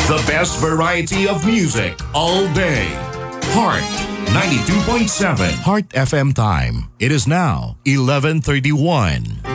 The best variety of music all day. Heart 92.7. Heart FM time. It is now 11:31.